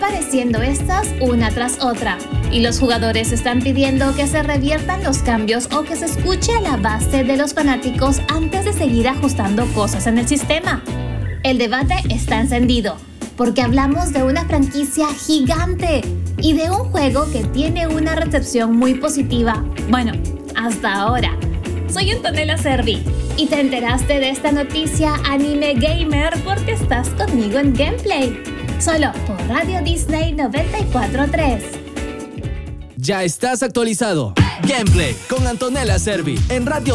apareciendo estas una tras otra, y los jugadores están pidiendo que se reviertan los cambios o que se escuche a la base de los fanáticos antes de seguir ajustando cosas en el sistema. El debate está encendido, porque hablamos de una franquicia gigante y de un juego que tiene una recepción muy positiva. Bueno, hasta ahora. Soy Antonella Servi y te enteraste de esta noticia Anime Gamer porque estás conmigo en Gameplay, solo por Radio Disney 94.3. Ya estás actualizado. Gameplay con Antonella Servi en Radio